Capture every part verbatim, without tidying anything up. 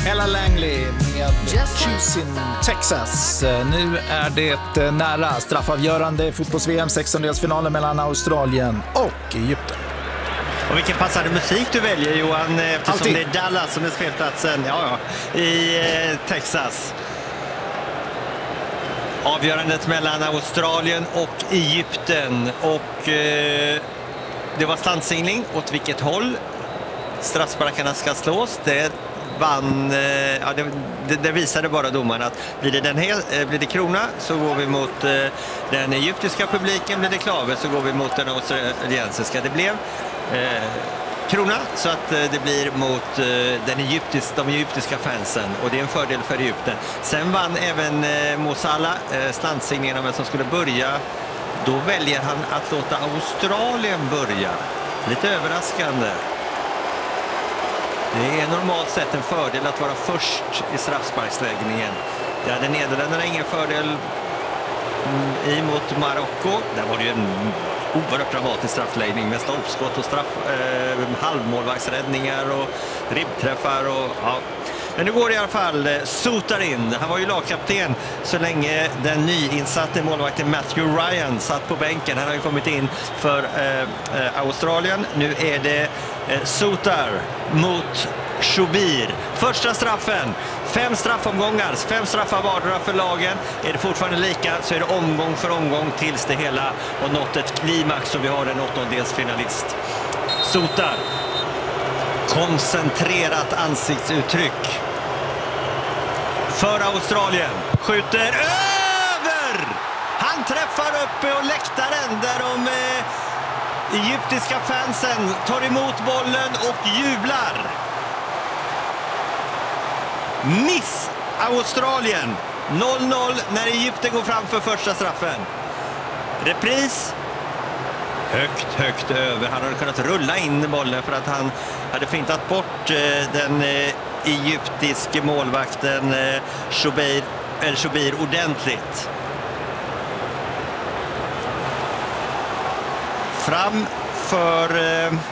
Ella Langley med Choosing Texas. Nu är det nära straffavgörande fotbolls-V M sextondelsfinalen mellan Australien och Egypten. Och vilken passande musik du väljer, Johan, eftersom Alltid. det är Dallas som är spelplatsen ja, ja, i eh, Texas. Avgörandet mellan Australien och Egypten, och eh, det var slantsingling åt vilket håll straffsparkarna ska slås. Det vann, eh, ja, det, det, det visade bara domaren att blir det, den här, eh, blir det krona så går vi mot eh, den egyptiska publiken, blir det klave så går vi mot den australiensiska. Det blev eh, krona, så att eh, det blir mot eh, den egyptisk, de egyptiska fansen, och det är en fördel för Egypten. Sen vann även eh, Mo Salah eh, slantsingningen om vem som skulle börja. Då väljer han att låta Australien börja. Lite överraskande. Det är normalt sett en fördel att vara först i straffsparksläggningen. Det hade Nederländerna ingen fördel emot Marocko. Där var det ju en oerhört dramatisk straffläggning med stolpskott och straff, eh, halvmålvaktsräddningar och ribbträffar. Och, ja. Men nu går det i alla fall Sotar in. Han var ju lagkapten så länge den nyinsatte målvakten Matthew Ryan satt på bänken. Han har ju kommit in för eh, eh, Australien. Nu är det eh, Sotar mot Shubir. Första straffen. Fem straffomgångar. Fem straffar vardera för lagen. Är det fortfarande lika så är det omgång för omgång tills det hela har nått ett klimax och vi har en åttondelsfinalist. Sotar. Koncentrerat ansiktsuttryck för Australien. Skjuter över! Han träffar uppe och läktaren där de eh, egyptiska fansen tar emot bollen och jublar. Miss Australien. noll noll när Egypten går fram för första straffen. Repris. Högt, högt över. Han hade kunnat rulla in bollen för att han hade fintat bort eh, den eh, egyptiske målvakten eh, Shubir, El Shubir ordentligt. Fram för eh,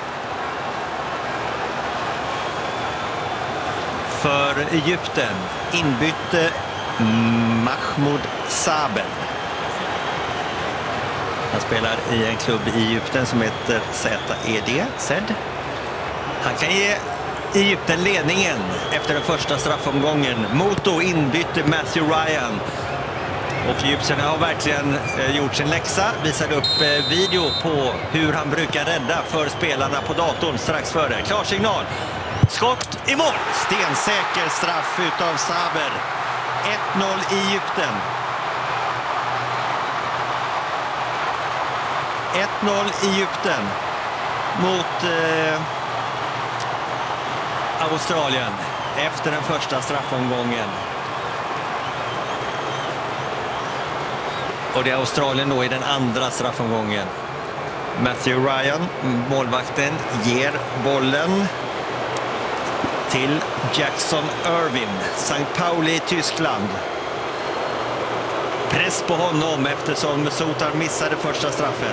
för Egypten inbytte Mahmoud Sabel. Han spelar i en klubb i Egypten som heter Z E D. Zed. Han kan ge Egypten ledningen efter den första straffomgången mot då inbytte Matthew Ryan. Och Egypten har verkligen eh, gjort sin läxa. Visade upp eh, video på hur han brukar rädda för spelarna på datorn strax före. Klarsignal. Skott i mål. Stensäker straff utav Saber. ett noll i Egypten. ett noll i Egypten mot eh, Australien efter den första straffomgången. Och det är Australien då i den andra straffomgången. Matthew Ryan, målvakten, ger bollen till Jackson Irvin, Sankt Pauli i Tyskland. Press på honom eftersom Sotar missade första straffen.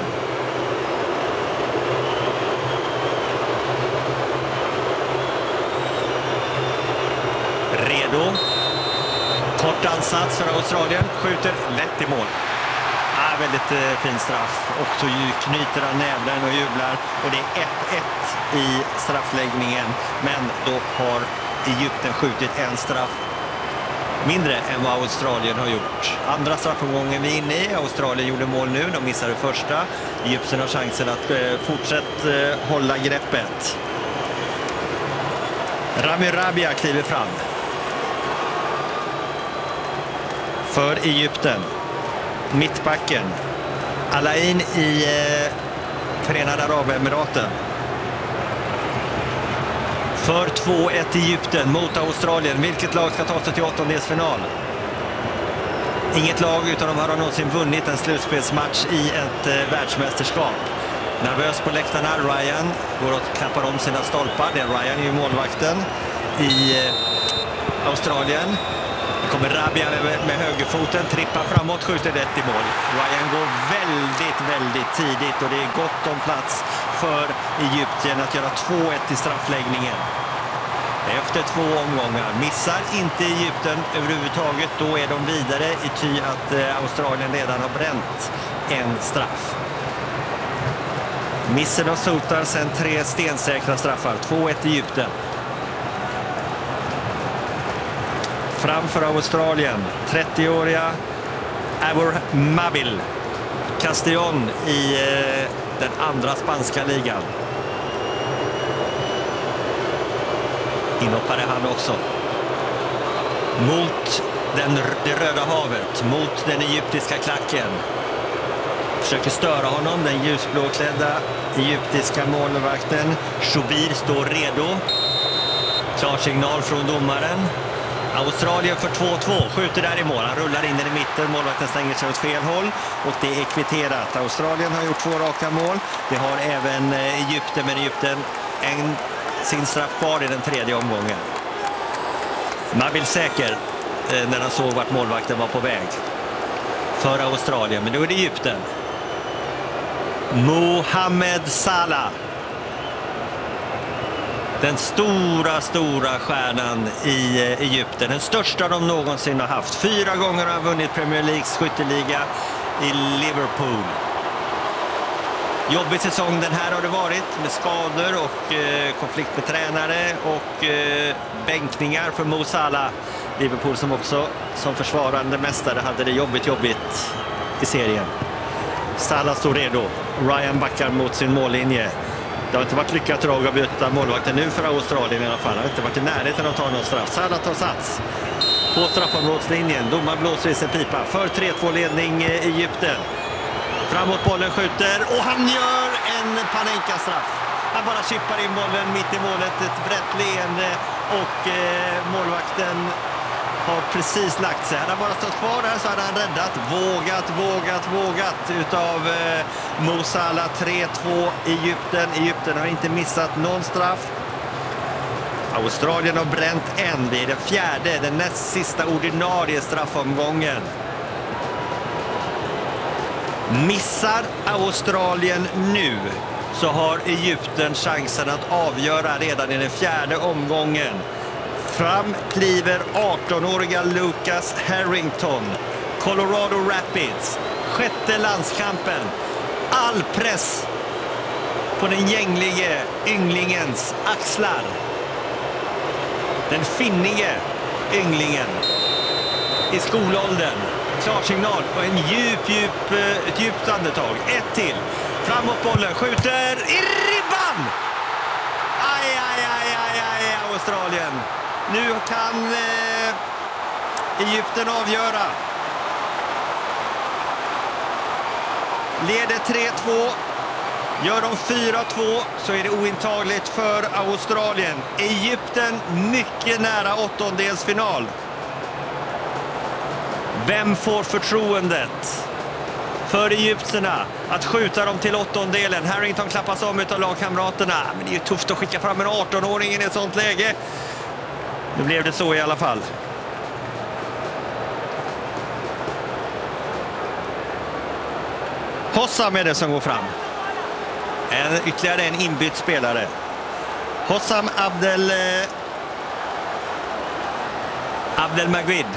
Redo. Kort ansats för Australien. Skjuter lätt i mål. Ah, väldigt eh, fin straff. Och så knyter han näven och jublar. Och det är ett ett i straffläggningen. Men då har Egypten skjutit en straff mindre än vad Australien har gjort. Andra straffomgången vi är inne i. Australien gjorde mål nu. De missade första. Egypten har chansen att eh, fortsätta eh, hålla greppet. Rami Rabia kliver fram. För Egypten. Mittbacken. Alain i eh, Förenade Arabemiraten. För två ett Egypten mot Australien. Vilket lag ska ta sig till åttondelsfinal? Inget lag utan de har någonsin vunnit en slutspelsmatch i ett eh, världsmästerskap. Nervös på läktarna. Ryan går och klappar om sina stolpar. Det är Ryan är ju målvakten i eh, Australien. Det kommer Rabia med, med högerfoten, trippar framåt, skjuter rätt i mål. Ryan går väldigt, väldigt tidigt och det är gott om plats för Egypten att göra två ett i straffläggningen. efter två omgångar. Missar inte Egypten överhuvudtaget, då är de vidare i ty att eh, Australien redan har bränt en straff. Missen av Sultan sen tre stensäkra straffar. två ett Egypten. Framför Australien, trettioåriga Abor Mabil Castillon i eh, den andra spanska ligan. Inhoppare han också. Mot den, det röda havet, mot den egyptiska klacken. Försöker störa honom, den ljusblåklädda egyptiska målvakten. Shubir står redo. Klar signal från domaren. Australien för två två, skjuter där i mål. Han rullar in i mitten, målvakten stänger sig åt fel håll och det är kvitterat. Australien har gjort två raka mål. Det har även Egypten, men Egypten en, sin straff kvar i den tredje omgången. Mabil säker eh, när han såg vart målvakten var på väg för Australien, men då är det Egypten. Mohamed Salah. Den stora, stora stjärnan i Egypten. Den största de någonsin har haft. Fyra gånger har han vunnit Premier Leagues skytteliga i Liverpool. Jobbig säsong den här har det varit med skador och eh, konflikt med tränare och eh, bänkningar för Mo Salah. Liverpool som också som försvarande mästare hade det jobbigt, jobbigt i serien. Salah står redo. Ryan backar mot sin mållinje. Det har inte varit lyckat drag att byta målvakten nu för Australien i alla fall. Det har inte varit i närheten att ta någon straff. Salah tar sats på straffområdslinjen. Domaren blåser i sin pipa för tre två ledning Egypten. Framåt bollen skjuter och han gör en Panenka-straff. Han bara chippar in bollen mitt i målet. Ett brett leende och eh, målvakten har precis lagt sig. Han har bara stått kvar där så hade han räddat. Vågat, vågat, vågat utav eh, Mo Salah. tre två Egypten. Egypten har inte missat någon straff. Australien har bränt en. Det är den fjärde, den näst sista ordinarie straffomgången. Missar Australien nu så har Egypten chansen att avgöra redan i den fjärde omgången. Fram kliver arton-åriga Lucas Harrington, Colorado Rapids, sjätte landskampen. All press på den gänglige ynglingens axlar. Den finnige ynglingen i skolåldern. Klarsignal och en djup, djup, ett djupt andetag. Ett till. Framåt bollen, skjuter i ribban! Aj, aj, aj, aj, aj, Australien. Nu kan eh, Egypten avgöra. Leder tre två. Gör de fyra två så är det ointagligt för Australien. Egypten mycket nära åttondelsfinal. Vem får förtroendet för egyptierna att skjuta dem till åttondelen? Harrington klappas om utav lagkamraterna. Men det är ju tufft att skicka fram en arton-åring i ett sånt läge. Nu blev det så i alla fall. Hossam är det som går fram. En, ytterligare en inbytt spelare. Hossam Abdel eh, Abdelmajid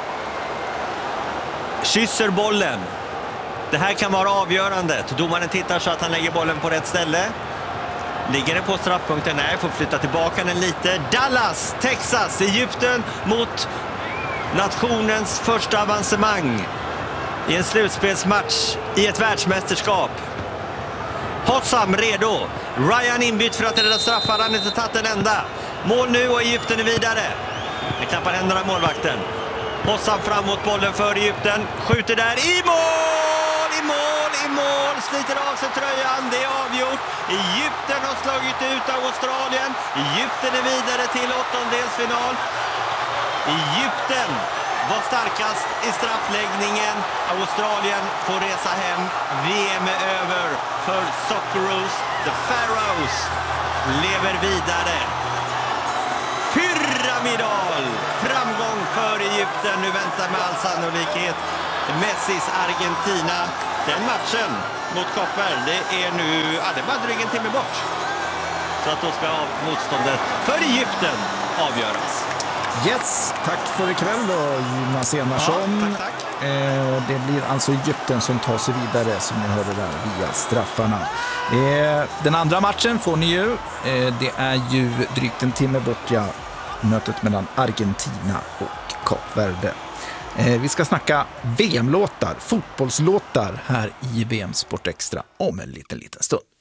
kysser bollen. Det här kan vara avgörande. Domaren tittar så att han lägger bollen på rätt ställe. Ligger den på straffpunkten? Nej, får flytta tillbaka den lite. Dallas, Texas, Egypten mot nationens första avancemang i en slutspelsmatch i ett världsmästerskap. Hossam redo. Ryan inbytt för att rädda straffar. Han har inte tagit en enda. Mål nu och Egypten är vidare. Han klappar händerna målvakten. Hossam framåt bollen för Egypten. Skjuter där i mål! I mål, i mål. Sliter av sig tröjan. Det är avgjort. Egypten har slagit ut Australien. Egypten är vidare till åttondelsfinal. Egypten var starkast i straffläggningen. Australien får resa hem. V M är över för Socceroos. The Pharaohs lever vidare. Pyramidal framgång för Egypten. Nu väntar med all sannolikhet Messis Argentina. Den matchen mot Kap Verde är nu, ja, det är bara drygt en timme bort. Så att då ska av motståndet för Egypten avgöras. Yes, tack för ikväll då, Jonas Enarsson. Ja, tack, tack. Eh, det blir alltså Egypten som tar sig vidare, som ni hörde där, via straffarna. Eh, den andra matchen får ni ju. Eh, det är ju drygt en timme bort, ja, mötet mellan Argentina och Kap Verde. Eh, vi ska snacka V M-låtar, fotbollslåtar här i V M Sport Extra om en liten, liten stund.